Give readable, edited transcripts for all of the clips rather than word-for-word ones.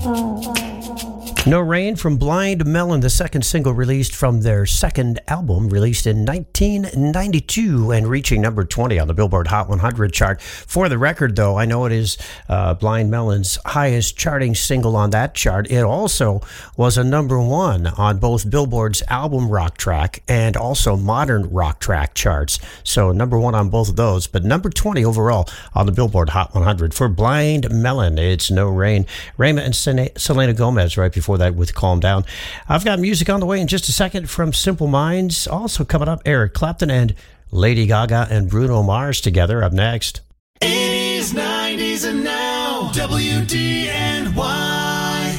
No Rain from Blind Melon, the second single released from their second album, released in 1992 and reaching number 20 on the Billboard Hot 100 chart. For the record, though, I know it is Blind Melon's highest charting single on that chart. It also was a number one on both Billboard's album rock track and also modern rock track charts. So number one on both of those, but number 20 overall on the Billboard Hot 100 for Blind Melon. It's No Rain. Rema and Selena Gomez right before that with Calm Down. I've got music on the way in just a second from Simple Minds. Also coming up, Eric Clapton and Lady Gaga and Bruno Mars together up next. 80s, 90s, and now WDNY.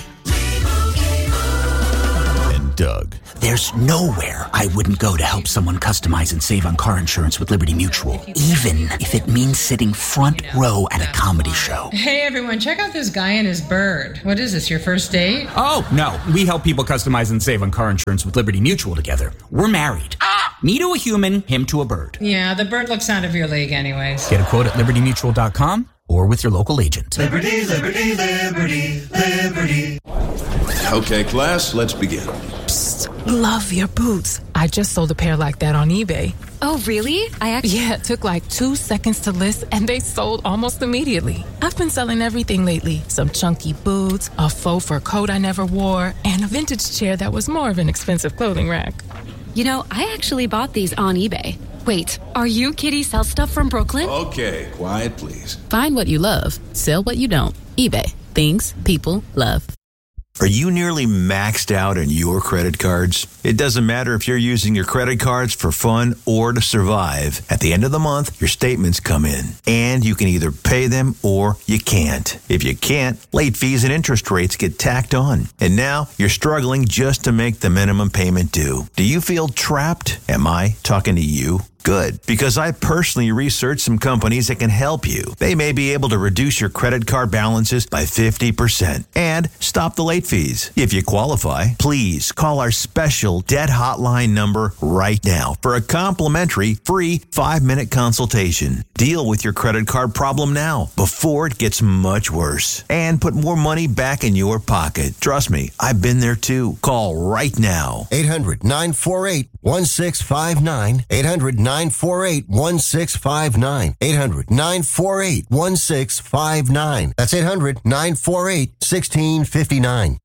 And Doug. There's nowhere I wouldn't go to help someone customize and save on car insurance with Liberty Mutual, even if it means sitting front row at a comedy show. Hey everyone, check out this guy and his bird. What is this, your first date? Oh, no. We help people customize and save on car insurance with Liberty Mutual together. We're married. Me to a human, him to a bird. Yeah, the bird looks out of your league anyways. Get a quote at libertymutual.com or with your local agent. Liberty, liberty, liberty, liberty. Okay, class, let's begin. Love your boots. I just sold a pair like that on eBay. Oh, really? Yeah, it took like 2 seconds to list and they sold almost immediately. I've been selling everything lately. Some chunky boots, a faux fur coat I never wore, and a vintage chair that was more of an expensive clothing rack. You know, I actually bought these on eBay. Wait, are you Kitty Sell Stuff from Brooklyn? Okay, quiet, please. Find what you love. Sell what you don't. eBay. Things people love. Are you nearly maxed out on your credit cards? It doesn't matter if you're using your credit cards for fun or to survive. At the end of the month, your statements come in, and you can either pay them or you can't. If you can't, late fees and interest rates get tacked on. And now you're struggling just to make the minimum payment due. Do you feel trapped? Am I talking to you? Good, because I personally researched some companies that can help you. They may be able to reduce your credit card balances by 50% and stop the late fees. If you qualify, please call our special debt hotline number right now for a complimentary free 5-minute consultation. Deal with your credit card problem now before it gets much worse and put more money back in your pocket. Trust me, I've been there too. Call right now. 800-948-1659. 800-948-1659. 800-948-1659. That's 800-948-1659.